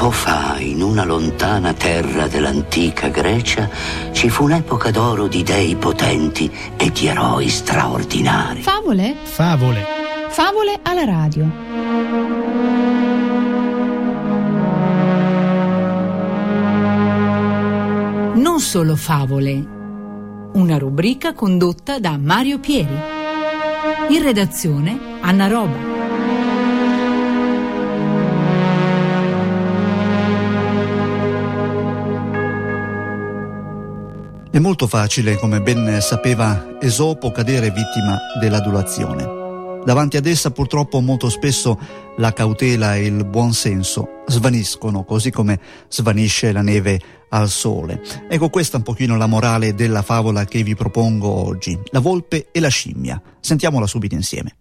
Tempo fa, in una lontana terra dell'antica Grecia, ci fu un'epoca d'oro di dei potenti e di eroi straordinari. Favole? Favole. Favole alla radio. Non solo favole. Una rubrica condotta da Mario Pieri. In redazione Anna Roba. È molto facile, come ben sapeva Esopo, cadere vittima dell'adulazione. Davanti ad essa purtroppo molto spesso la cautela e il buonsenso svaniscono, così come svanisce la neve al sole. Ecco, questa è un pochino la morale della favola che vi propongo oggi, La volpe e la scimmia. Sentiamola subito insieme.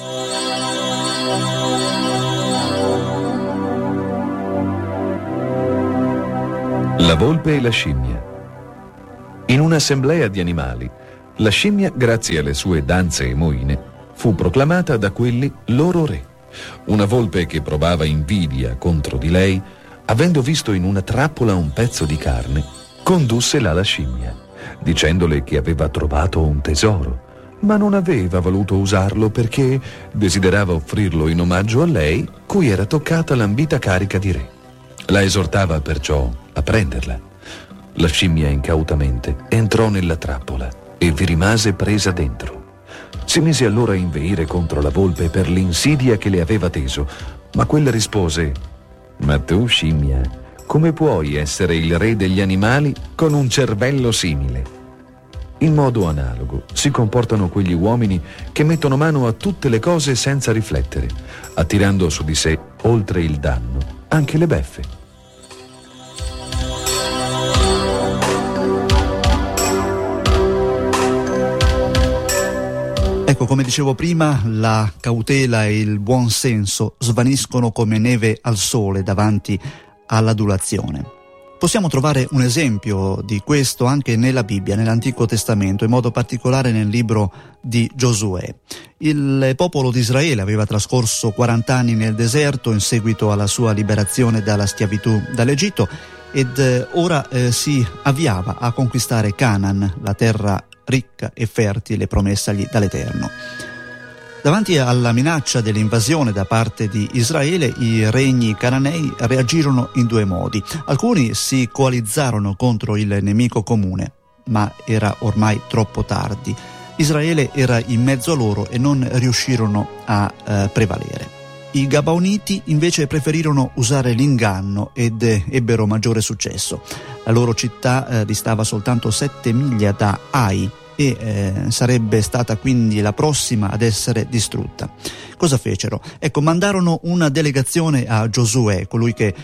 La volpe e la scimmia. In un'assemblea di animali, la scimmia, grazie alle sue danze e moine, fu proclamata da quelli loro re. Una volpe che provava invidia contro di lei, avendo visto in una trappola un pezzo di carne, condusse là la scimmia, dicendole che aveva trovato un tesoro, ma non aveva voluto usarlo perché desiderava offrirlo in omaggio a lei, cui era toccata l'ambita carica di re. La esortava perciò a prenderla. La scimmia incautamente entrò nella trappola e vi rimase presa dentro. Si mise allora a inveire contro la volpe per l'insidia che le aveva teso, ma quella rispose: «Ma tu, scimmia, come puoi essere il re degli animali con un cervello simile?» In modo analogo si comportano quegli uomini che mettono mano a tutte le cose senza riflettere, attirando su di sé, oltre il danno, anche le beffe. Ecco, come dicevo prima, la cautela e il buon senso svaniscono come neve al sole davanti all'adulazione. Possiamo trovare un esempio di questo anche nella Bibbia, nell'Antico Testamento, in modo particolare nel libro di Giosuè. Il popolo di Israele aveva trascorso 40 anni nel deserto in seguito alla sua liberazione dalla schiavitù dall'Egitto ed ora si avviava a conquistare Canaan, la terra ricca e fertile promessagli dall'Eterno. Davanti alla minaccia dell'invasione da parte di Israele, i regni cananei reagirono in due modi. Alcuni si coalizzarono contro il nemico comune, ma era ormai troppo tardi. Israele era in mezzo a loro e non riuscirono a prevalere. I Gabaoniti invece preferirono usare l'inganno ed ebbero maggiore successo. La loro città distava soltanto 7 miglia da Ai e sarebbe stata quindi la prossima ad essere distrutta. Cosa fecero? Ecco, mandarono una delegazione a Giosuè, colui che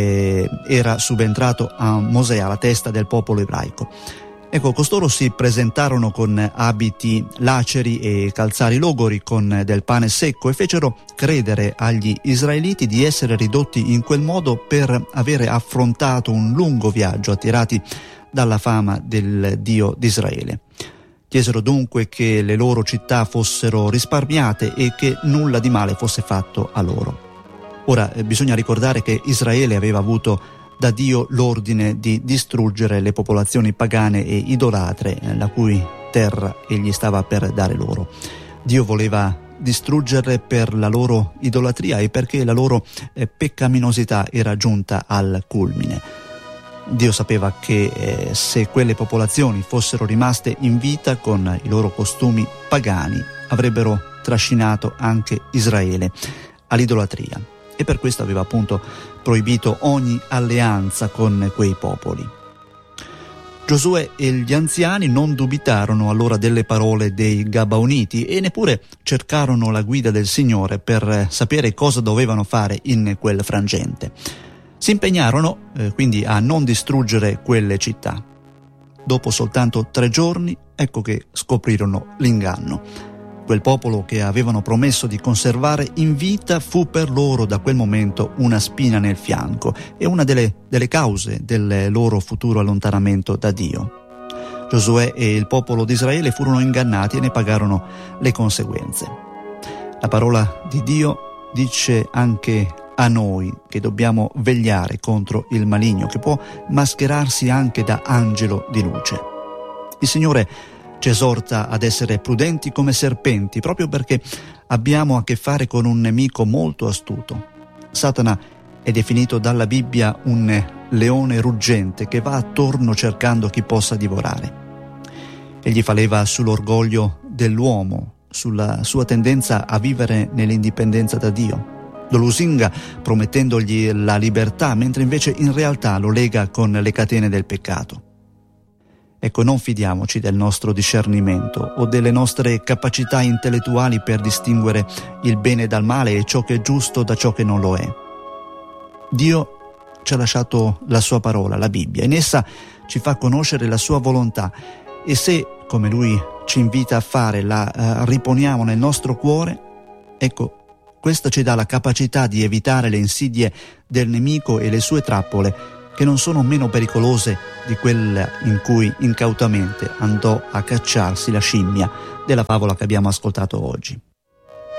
era subentrato a Mosè alla testa del popolo ebraico. Ecco, costoro si presentarono con abiti laceri e calzari logori con del pane secco e fecero credere agli israeliti di essere ridotti in quel modo per avere affrontato un lungo viaggio attirati dalla fama del Dio di Israele. Chiesero dunque che le loro città fossero risparmiate e che nulla di male fosse fatto a loro. Ora bisogna ricordare che Israele aveva avuto da Dio l'ordine di distruggere le popolazioni pagane e idolatre, la cui terra egli stava per dare loro. Dio voleva distruggerle per la loro idolatria e perché la loro peccaminosità era giunta al culmine. Dio sapeva che se quelle popolazioni fossero rimaste in vita con i loro costumi pagani, avrebbero trascinato anche Israele all'idolatria. E per questo aveva appunto proibito ogni alleanza con quei popoli. Giosuè e gli anziani non dubitarono allora delle parole dei Gabaoniti e neppure cercarono la guida del Signore per sapere cosa dovevano fare in quel frangente. Si impegnarono quindi a non distruggere quelle città. Dopo soltanto 3 giorni, ecco che scoprirono l'inganno. Quel popolo che avevano promesso di conservare in vita fu per loro da quel momento una spina nel fianco e una delle cause del loro futuro allontanamento da Dio. Giosuè e il popolo di Israele furono ingannati e ne pagarono le conseguenze. La parola di Dio dice anche a noi che dobbiamo vegliare contro il maligno, che può mascherarsi anche da angelo di luce. Il Signore ci esorta ad essere prudenti come serpenti, proprio perché abbiamo a che fare con un nemico molto astuto. Satana è definito dalla Bibbia un leone ruggente che va attorno cercando chi possa divorare. Egli fa leva sull'orgoglio dell'uomo, sulla sua tendenza a vivere nell'indipendenza da Dio. Lo lusinga promettendogli la libertà, mentre invece in realtà lo lega con le catene del peccato. Ecco, non fidiamoci del nostro discernimento o delle nostre capacità intellettuali per distinguere il bene dal male e ciò che è giusto da ciò che non lo è. Dio ci ha lasciato la sua parola, la Bibbia. In essa ci fa conoscere la sua volontà e se, come Lui ci invita a fare, la riponiamo nel nostro cuore, ecco, questa ci dà la capacità di evitare le insidie del nemico e le sue trappole, che non sono meno pericolose di quella in cui incautamente andò a cacciarsi la scimmia della favola che abbiamo ascoltato oggi.